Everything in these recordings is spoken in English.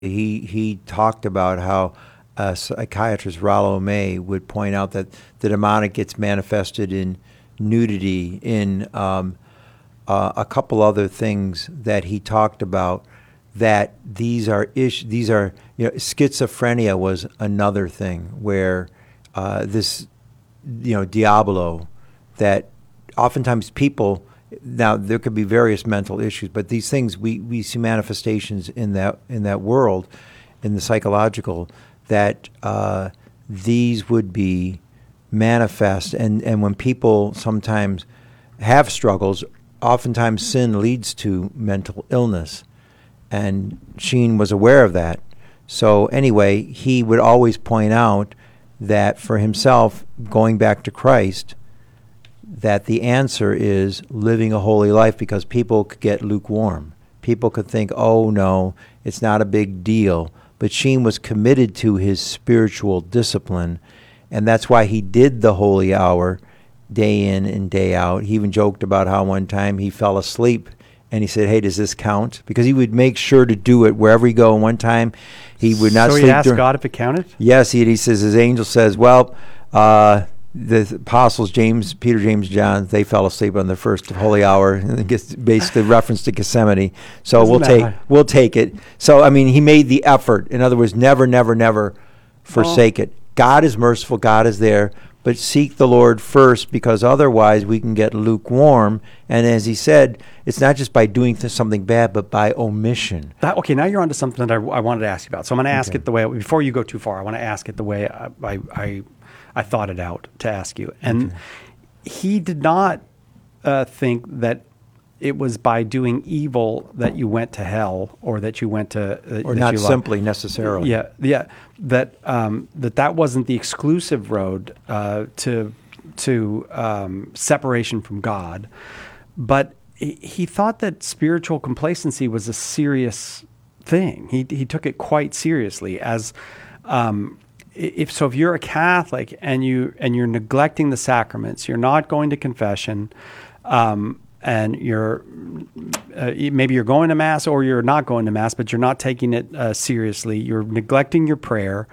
He talked about how psychiatrist Rollo May would point out that the demonic gets manifested in nudity, in a couple other things that he talked about. That these are schizophrenia was another thing where this Diablo, that oftentimes people, now there could be various mental issues, but these things we see manifestations in that world, in the psychological, that these would be manifest, and when people sometimes have struggles, oftentimes sin leads to mental illness, and Sheen was aware of that. So anyway, he would always point out that for himself, going back to Christ, that the answer is living a holy life, because people could get lukewarm. People could think, oh no, it's not a big deal. But Sheen was committed to his spiritual discipline, and that's why he did the holy hour day in and day out. He even joked about how one time he fell asleep and he said, hey, does this count? Because he would make sure to do it wherever he go. And one time he would not sleep. So he asked God if it counted? Yes, he says, his angel says, well, the apostles, Peter, James, John, they fell asleep on the first holy hour. And it gets basically reference to Gethsemane. So we'll take it. So, I mean, he made the effort. In other words, never forsake it. God is merciful. God is there. But seek the Lord first, because otherwise we can get lukewarm. And as he said, it's not just by doing something bad, but by omission. Okay, now you're onto something that I wanted to ask you about. So I'm going to ask it the way, before you go too far, I want to ask it the way I thought it out to ask you. And he did not think that it was by doing evil that you went to hell, or that you went to... or not simply necessarily. Yeah. That wasn't the exclusive road to separation from God. But he thought that spiritual complacency was a serious thing. He took it quite seriously as... If you're a Catholic and you're neglecting the sacraments, you're not going to confession, and you're maybe you're going to Mass or you're not going to Mass, but you're not taking it seriously. You're neglecting your prayer,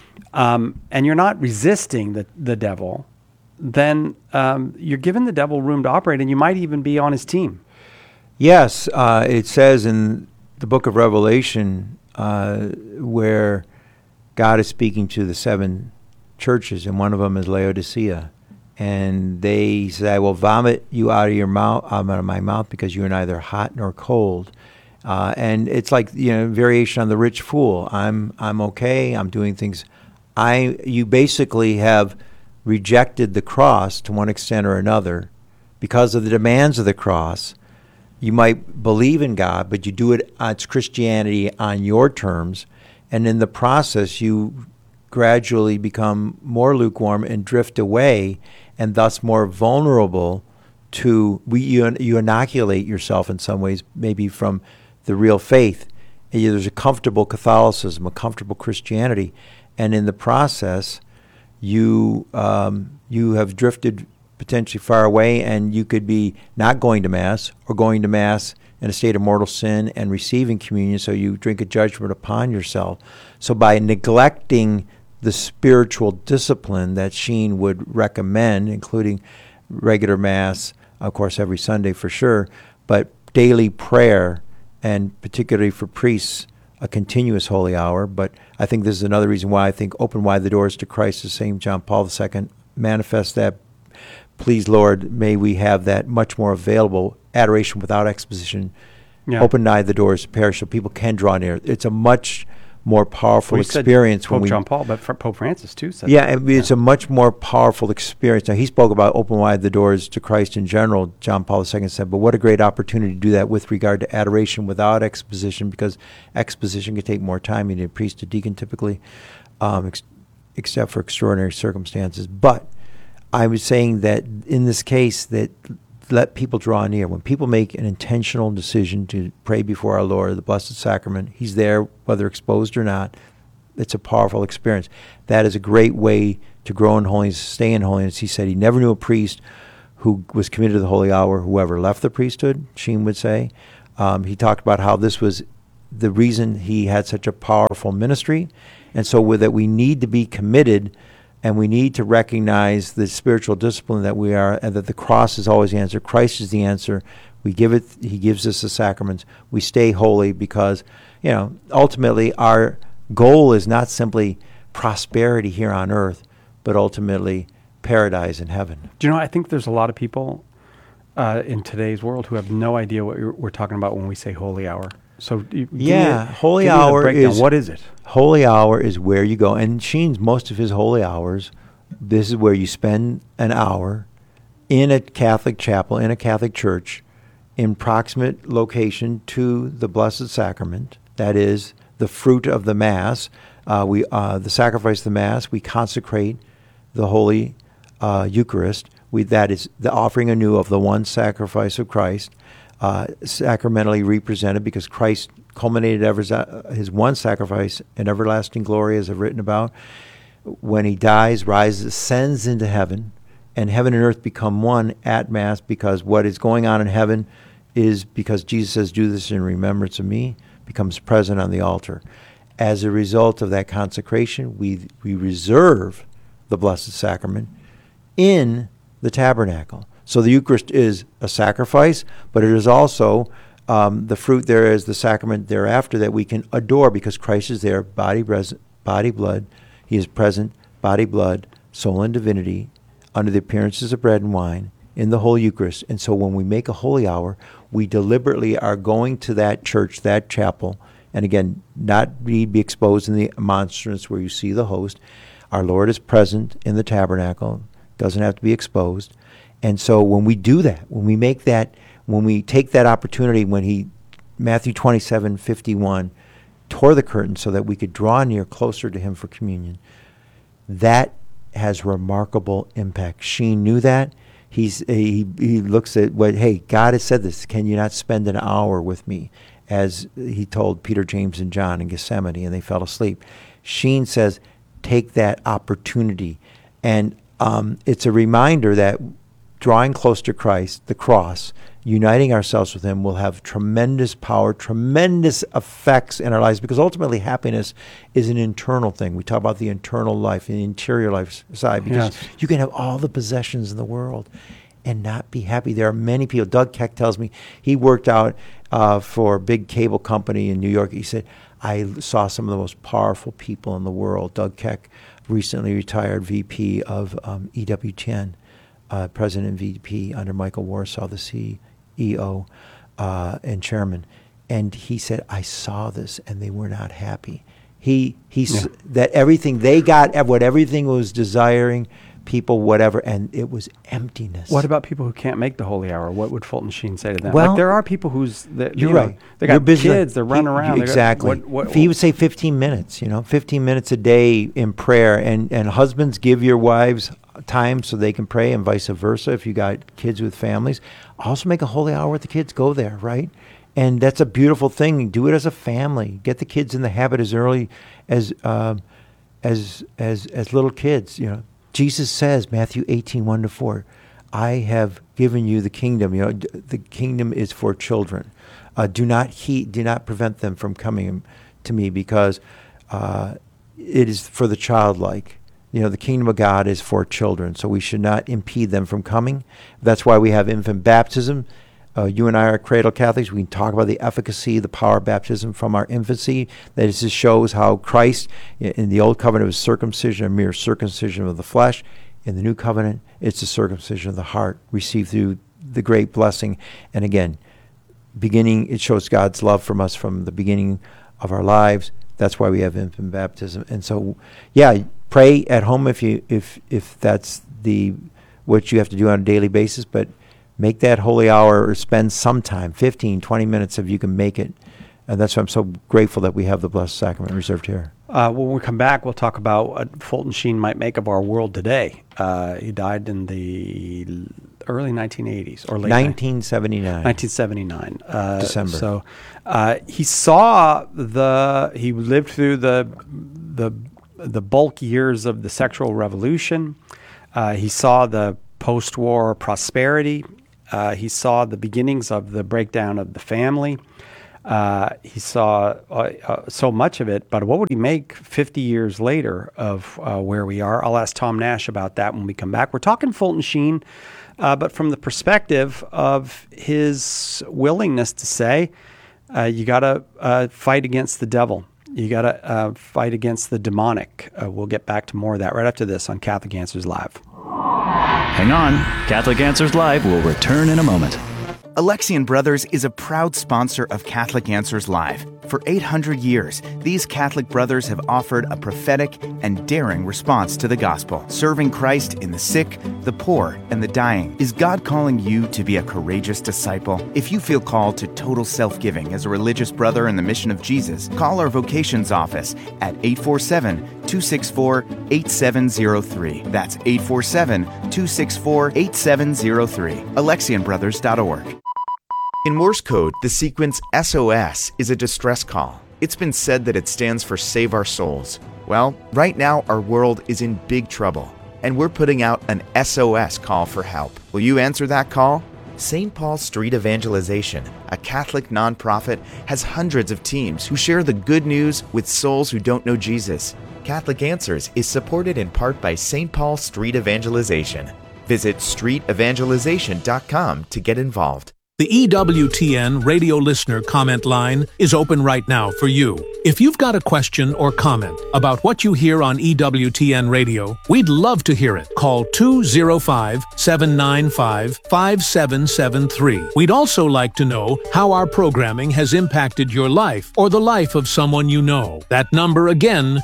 and you're not resisting the devil. Then you're giving the devil room to operate, and you might even be on his team. Yes, it says in the book of Revelation where God is speaking to the 7 churches, and one of them is Laodicea. And they say, I will vomit you out of my mouth, because you are neither hot nor cold. And it's like, variation on the rich fool. I'm okay. I'm doing things. You basically have rejected the cross to one extent or another because of the demands of the cross. You might believe in God, but you do it, it's Christianity on your terms. And in the process, you gradually become more lukewarm and drift away, and thus more vulnerable to, you inoculate yourself in some ways, maybe from the real faith. And there's a comfortable Catholicism, a comfortable Christianity, and in the process, you have drifted potentially far away, and you could be not going to Mass, or going to Mass in a state of mortal sin and receiving communion, so you drink a judgment upon yourself. So by neglecting the spiritual discipline that Sheen would recommend, including regular Mass, of course every Sunday for sure, but daily prayer, and particularly for priests, a continuous holy hour. But I think this is another reason why I think open wide the doors to Christ, as St. John Paul II manifests that. Please, Lord, may we have that much more available, adoration without exposition. Yeah. Open wide the doors to parish so people can draw near. It's a much more powerful experience. Pope John Paul, but Pope Francis too said it's a much more powerful experience. Now, he spoke about open wide the doors to Christ in general, John Paul II said, but what a great opportunity to do that with regard to adoration without exposition, because exposition can take more time. You need a priest, a deacon typically, except for extraordinary circumstances. But I was saying that in this case, that let people draw near. When people make an intentional decision to pray before our Lord, the Blessed Sacrament, he's there, whether exposed or not. It's a powerful experience. That is a great way to grow in holiness, stay in holiness. He said he never knew a priest who was committed to the holy hour who ever left the priesthood, Sheen would say. He talked about how this was the reason he had such a powerful ministry. And so with it, we need to be committed, and we need to recognize the spiritual discipline that we are, and that the cross is always the answer. Christ is the answer. We give it, he gives us the sacraments. We stay holy because, ultimately our goal is not simply prosperity here on earth, but ultimately paradise in heaven. Do you know, I think there's a lot of people in today's world who have no idea what we're talking about when we say holy hour. So holy hour is, what is it? Holy hour is where you go, and Sheen's, most of his holy hours, this is where you spend an hour in a Catholic chapel, in a Catholic church, in proximate location to the Blessed Sacrament. That is the fruit of the Mass. The sacrifice of the Mass, we consecrate the Holy Eucharist. That is the offering anew of the one sacrifice of Christ, sacramentally represented, because Christ culminated his one sacrifice in everlasting glory, as I've written about. When he dies, rises, ascends into heaven, and heaven and earth become one at Mass, because what is going on in heaven is, because Jesus says, "Do this in remembrance of me," becomes present on the altar. As a result of that consecration, we reserve the Blessed Sacrament in the tabernacle. So the Eucharist is a sacrifice, but it is also the fruit there is the sacrament thereafter that we can adore, because Christ is there, body, blood. He is present, body, blood, soul, and divinity, under the appearances of bread and wine in the Holy Eucharist. And so when we make a holy hour, we deliberately are going to that church, that chapel, and again, not be exposed in the monstrance where you see the host. Our Lord is present in the tabernacle, doesn't have to be exposed. And so when we do that, when we take that opportunity, Matthew 27:51, tore the curtain so that we could draw near closer to him for communion, that has remarkable impact. Sheen knew that. He looks at hey, God has said this. Can you not spend an hour with me? As he told Peter, James, and John in Gethsemane, and they fell asleep. Sheen says, take that opportunity. And it's a reminder that drawing close to Christ, the cross, uniting ourselves with him, will have tremendous power, tremendous effects in our lives, because ultimately happiness is an internal thing. We talk about the internal life, the interior life side, because you can have all the possessions in the world and not be happy. There are many people. Doug Keck tells me he worked out for a big cable company in New York. He said, I saw some of the most powerful people in the world. Doug Keck, recently retired VP of EWTN, President and VP under Michael Warsaw, the CEO and chairman. And he said, I saw this, and they were not happy. That everything they got, what everything was desiring, people, whatever, and it was emptiness. What about people who can't make the holy hour? What would Fulton Sheen say to them? Well, there are people you're right. They got kids, they're running around. Exactly. He would say 15 minutes, 15 minutes a day in prayer. And husbands, give your wives time so they can pray, and vice versa if you got kids with families. Also make a holy hour with the kids. Go there, right? And that's a beautiful thing. Do it as a family. Get the kids in the habit as early as little kids, Jesus says, Matthew 18:1-4, I have given you the kingdom. The kingdom is for children. Do not prevent them from coming to me, because it is for the childlike. The kingdom of God is for children, so we should not impede them from coming. That's why we have infant baptism. You and I are cradle Catholics. We can talk about the efficacy, the power of baptism from our infancy. That just shows how Christ, in the old covenant, was circumcision, a mere circumcision of the flesh. In the new covenant, it's the circumcision of the heart, received through the great blessing. And again, it shows God's love from us from the beginning of our lives. That's why we have infant baptism. And so, pray at home if that's what you have to do on a daily basis, but make that holy hour, or spend some time, 15, 20 minutes if you can make it. And that's why I'm so grateful that we have the Blessed Sacrament reserved here. When we come back, we'll talk about what Fulton Sheen might make of our world today. He died in the early 1980s, or late 1979. 1979. December. So he lived through the bulk years of the sexual revolution. He saw the post-war prosperity. He saw the beginnings of the breakdown of the family. He saw so much of it, but what would he make 50 years later of where we are? I'll ask Tom Nash about that when we come back. We're talking Fulton Sheen, but from the perspective of his willingness to say, you got to fight against the devil. You got to fight against the demonic. We'll get back to more of that right after this on Catholic Answers Live. Hang on. Catholic Answers Live will return in a moment. Alexian Brothers is a proud sponsor of Catholic Answers Live. For 800 years, these Catholic brothers have offered a prophetic and daring response to the gospel, serving Christ in the sick, the poor, and the dying. Is God calling you to be a courageous disciple? If you feel called to total self-giving as a religious brother in the mission of Jesus, call our vocations office at 847-264-8703. That's 847-264-8703. AlexianBrothers.org. In Morse code, the sequence SOS is a distress call. It's been said that it stands for Save Our Souls. Well, right now our world is in big trouble, and we're putting out an SOS call for help. Will you answer that call? St. Paul Street Evangelization, a Catholic nonprofit, has hundreds of teams who share the good news with souls who don't know Jesus. Catholic Answers is supported in part by St. Paul Street Evangelization. Visit streetevangelization.com to get involved. The EWTN radio listener comment line is open right now for you. If you've got a question or comment about what you hear on EWTN radio, we'd love to hear it. Call 205-795-5773. We'd also like to know how our programming has impacted your life or the life of someone you know. That number again,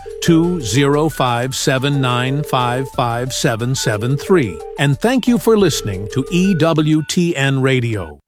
205-795-5773. And thank you for listening to EWTN Radio.